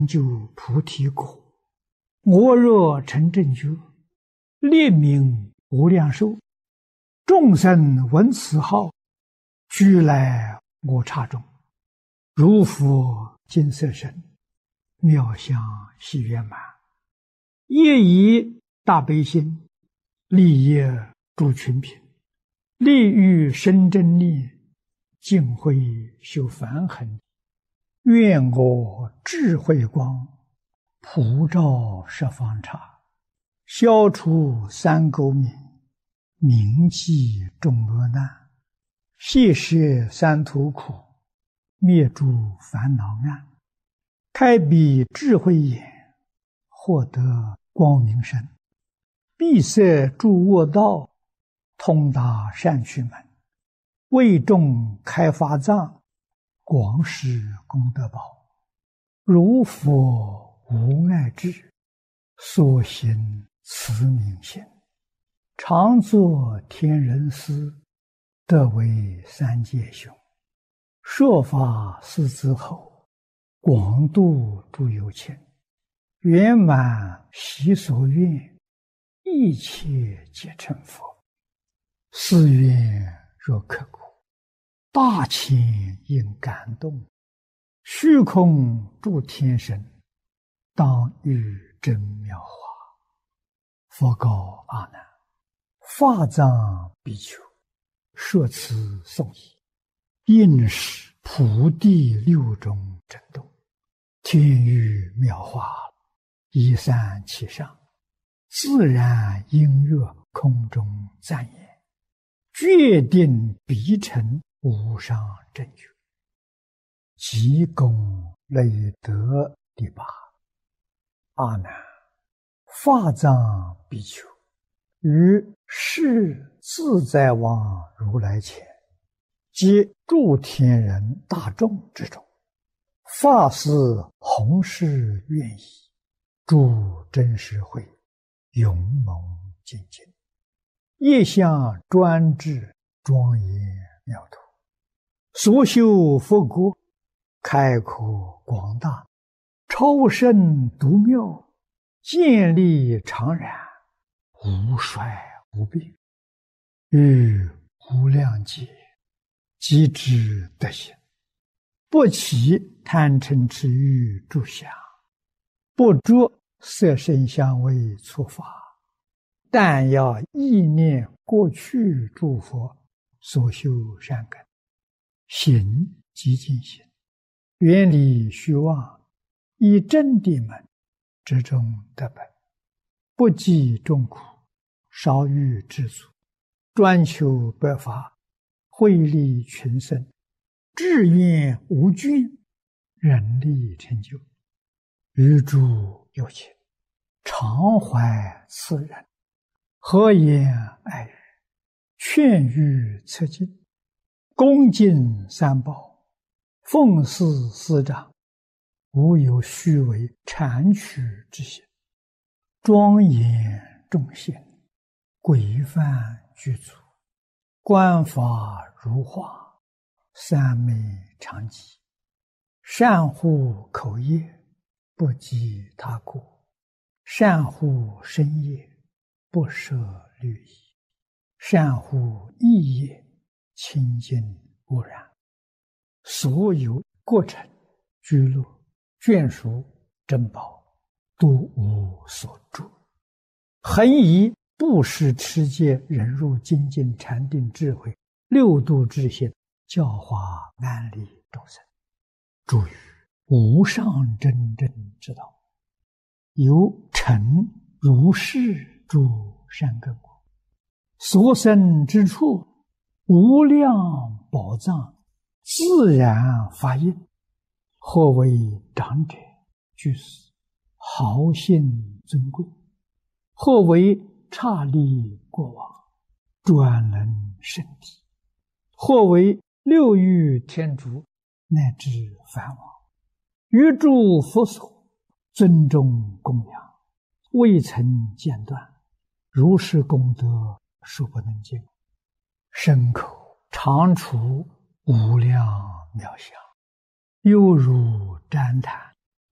就菩提果。我若成正觉，列名无量寿，众生闻此号，俱来我刹中。如佛金色身，妙相喜圆满。业以大悲心，利业诸群品，利欲生真力，尽慧修梵行。愿我智慧光，普照十方刹，消除三垢冥，铭记众恶难，谢摄三途苦，灭诸烦恼暗，开彼智慧眼，获得光明身，闭塞诸恶道，通达善趣门，为众开发藏，广施功德宝。如佛无碍智，所行慈悯心，常作天人师，得为三界雄。说法四子后，广度诸有情，圆满习所愿，一切皆成佛。誓愿若刻骨，大千应感动，虚空诸天神，当遇真妙法。佛告阿难：法藏比丘，说此颂已，应是菩提六种真动，天雨妙法，一散其上，自然音乐空中赞言，决定必成无上正觉。积功累德第八。阿难，法藏比丘于世自在王如来前，皆诸天人大众之中，发誓弘誓愿意，诸真实会勇猛精进，业相专制，庄严妙土，所修佛国，开阔广大，超胜独妙，建立常然，无衰无病，于无量劫即知德行，不起贪嗔痴欲诸相，不着色声香味触法，但要意念过去诸佛所修善根，行即净行，远离虚妄，以真谛门之中得本，不计众苦，少欲知足，专求百法，惠利群生，志愿无倦，人力成就。于诸有情，常怀慈仁，和颜爱语，劝喻策进，恭敬三宝，奉事师长，无有虚伪谄曲之心，庄严众贤，规范具足，观法如画，三昧常寂，善护口业，不积他过，善护身业，不舍律仪，善护意业，清净无染。所有过程、居乐、眷属、珍宝，都无所住。恒以布施持戒、忍辱、精进、禅定、智慧六度之心，教化安利众生，助于无上真正之道，有成如是诸善根果，所生之处，无量宝藏，自然发应，或为长者、居士、豪信尊贵，或为刹利国王、专能圣体，或为六欲天竺，乃至梵王，于诸佛所尊重供养，未曾间断，如是功德数不能尽，身口常处无量妙相，犹如旃檀，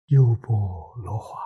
优波罗花。